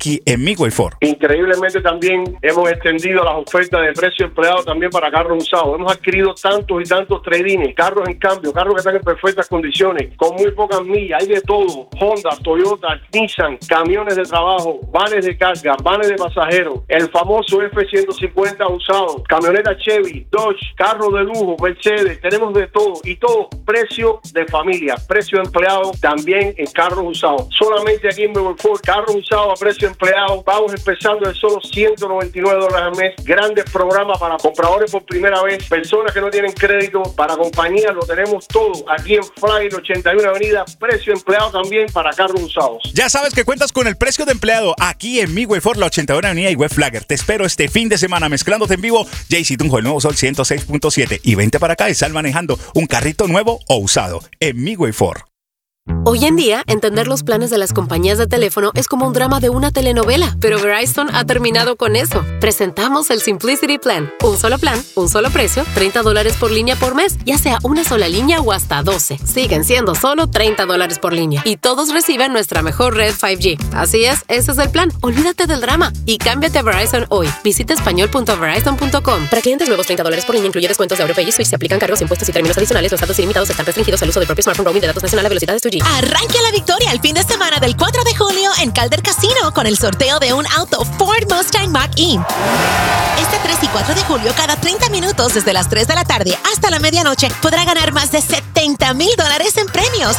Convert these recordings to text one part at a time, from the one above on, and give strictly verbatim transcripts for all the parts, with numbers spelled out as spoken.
aquí en Midway Ford. Increíblemente también hemos extendido las ofertas de precio empleado también para carros usados. Hemos adquirido tantos y tantos trade-ins, carros en cambio, carros que están en perfectas condiciones, con muy pocas millas, hay de todo. Honda, Toyota, Nissan, camiones de trabajo, vanes de carga, vanes de pasajeros, el famoso F ciento cincuenta usado, camioneta Chevy, Dodge, carro de lujo, Mercedes, tenemos de todo y todo, precio de familia, precio de empleado también en carros usados. Solamente aquí en Midway Ford, carros usados a precio de empleado, vamos empezando de solo ciento noventa y nueve dólares al mes, grandes programas para compradores por primera vez, personas que no tienen crédito, para compañías, lo tenemos todo aquí en Flagler ochenta y uno Avenida, precio de empleado también para carros usados. Ya sabes que cuentas con el precio de empleado aquí en Midway Ford, la ochenta y uno Avenida y West Flagler. Te espero este fin de semana mezclándote en vivo. Jaycee Tunjo, el Nuevo Sol ciento seis punto siete. Y vente para acá y sal manejando un carrito nuevo o usado en Midway Ford. Hoy en día, entender los planes de las compañías de teléfono es como un drama de una telenovela, pero Verizon ha terminado con eso. Presentamos el Simplicity Plan. Un solo plan, un solo precio, treinta dólares por línea por mes, ya sea una sola línea o hasta doce. Siguen siendo solo treinta dólares por línea. Y todos reciben nuestra mejor red cinco G. Así es, ese es el plan. Olvídate del drama y cámbiate a Verizon hoy. Visita español punto verizon punto com. Para clientes nuevos, treinta dólares por línea incluye descuentos de AutoPay y Switch. Se aplican cargos, impuestos y términos adicionales. Los datos ilimitados están restringidos al uso del propio smartphone roaming de datos nacional a velocidades dos G. Arranque a la victoria el fin de semana del cuatro de julio en Calder Casino con el sorteo de un auto Ford Mustang Mach-E. Este tres y cuatro de julio, cada treinta minutos desde las tres de la tarde hasta la medianoche, podrá ganar más de setenta mil dólares en premios.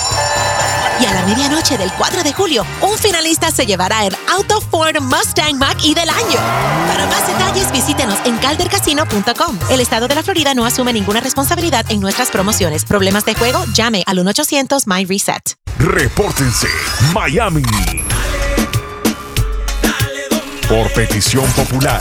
Y a la medianoche del cuatro de julio, un finalista se llevará el auto Ford Mustang Mach-E del año. Para más detalles, visítenos en calder casino punto com. El estado de la Florida no asume ninguna responsabilidad en nuestras promociones. ¿Problemas de juego? Llame al uno ochocientos M Y RESET. Repórtense, Miami. Por petición popular.